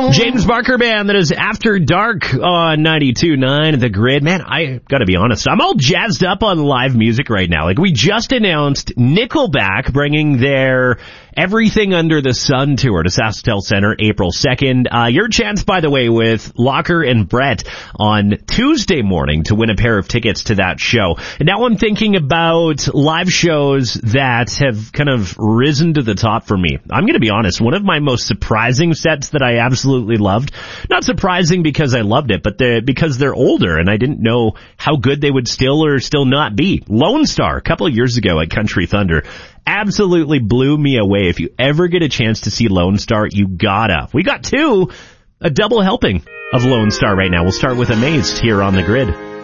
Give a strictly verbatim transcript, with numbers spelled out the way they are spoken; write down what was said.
James Barker Band, that is After Dark on ninety-two point nine The Grid. Man, I gotta be honest, I'm all jazzed up on live music right now. Like, we just announced Nickelback bringing their Everything Under the Sun tour to SaskTel Center April second. Uh, your chance, by the way, with Locker and Brett on Tuesday morning to win a pair of tickets to that show. And now I'm thinking about live shows that have kind of risen to the top for me. I'm going to be honest, one of my most surprising sets that I absolutely loved, not surprising because I loved it, but the, because they're older and I didn't know how good they would still or still not be. Lone Star, a couple of years ago at Country Thunder, absolutely blew me away. If you ever get a chance to see Lone Star, you gotta. We got two, a double helping of Lone Star right now. We'll start with Amazed here on The Grid.